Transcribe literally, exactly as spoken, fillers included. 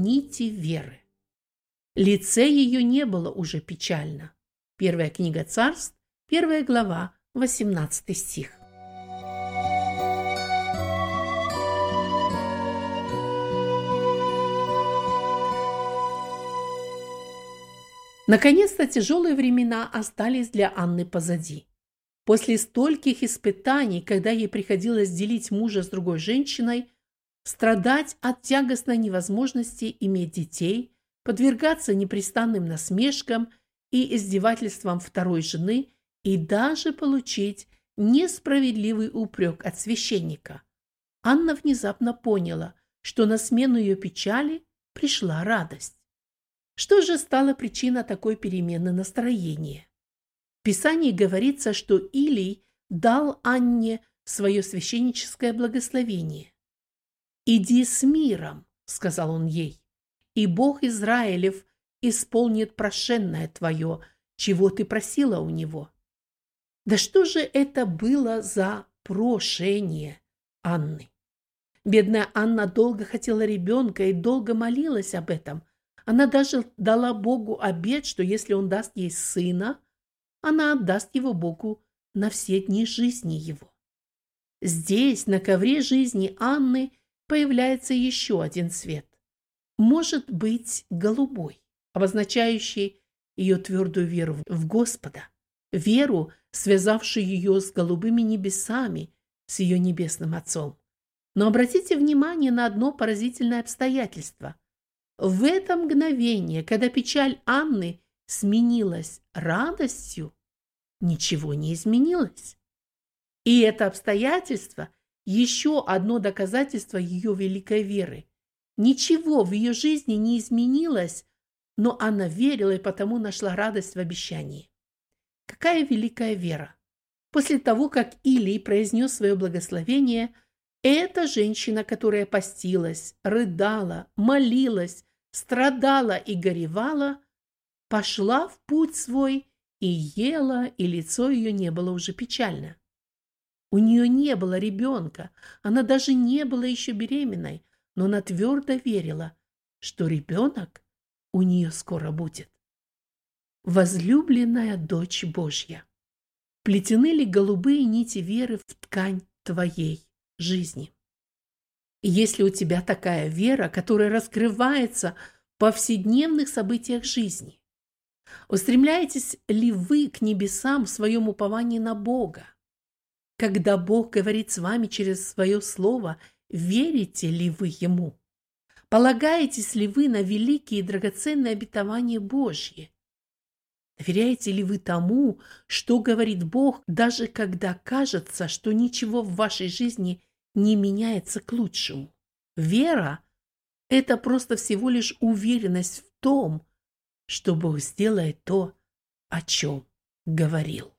нити веры. Лице ее не было уже печально. Первая книга Царств, первая глава, восемнадцатый стих. Наконец-то тяжелые времена остались для Анны позади. После стольких испытаний, когда ей приходилось делить мужа с другой женщиной, страдать от тягостной невозможности иметь детей, подвергаться непрестанным насмешкам и издевательствам второй жены и даже получить несправедливый упрек от священника, Анна внезапно поняла, что на смену ее печали пришла радость. Что же стало причиной такой перемены настроения? В Писании говорится, что Илий дал Анне свое священническое благословение. «Иди с миром», — сказал он ей, — «и Бог Израилев исполнит прошенное твое, чего ты просила у него». Да что же это было за прошение Анны? Бедная Анна долго хотела ребенка и долго молилась об этом. Она даже дала Богу обет, что если он даст ей сына, она отдаст его Богу на все дни жизни его. Здесь, на ковре жизни Анны, появляется еще один цвет. Может быть, голубой, обозначающий ее твердую веру в Господа, веру, связавшую ее с голубыми небесами, с ее небесным Отцом. Но обратите внимание на одно поразительное обстоятельство. В это мгновение, когда печаль Анны сменилась радостью, ничего не изменилось. И это обстоятельство – еще одно доказательство ее великой веры. Ничего в ее жизни не изменилось, но она верила и потому нашла радость в обещании. Какая великая вера! После того, как Илий произнес свое благословение, эта женщина, которая постилась, рыдала, молилась, страдала и горевала, пошла в путь свой и ела, и лицо ее не было уже печально. У нее не было ребенка, она даже не была еще беременной, но она твердо верила, что ребенок у нее скоро будет. Возлюбленная дочь Божья, плетены ли голубые нити веры в ткань твоей жизни? И если у тебя такая вера, которая раскрывается в повседневных событиях жизни, устремляетесь ли вы к небесам в своем уповании на Бога? Когда Бог говорит с вами через свое слово, верите ли вы Ему? Полагаетесь ли вы на великие и драгоценные обетования Божьи? Доверяете ли вы тому, что говорит Бог, даже когда кажется, что ничего в вашей жизни не меняется к лучшему? Вера – это просто всего лишь уверенность в том, что Бог сделает то, о чем говорил.